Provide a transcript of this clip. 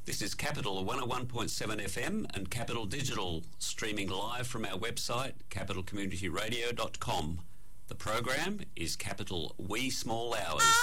This is Capital 101.7 FM and Capital Digital, streaming live from our website, capitalcommunityradio.com. The program is Capital Wee Small Hours.